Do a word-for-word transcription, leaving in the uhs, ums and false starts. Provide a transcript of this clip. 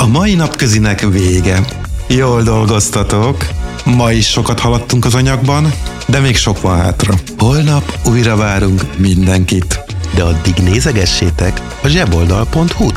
A mai napközinek vége. Jól dolgoztatok. Ma is sokat haladtunk az anyagban, de még sok van hátra. Holnap újra várunk mindenkit. De addig nézegessétek a zseboldal pont hu-t.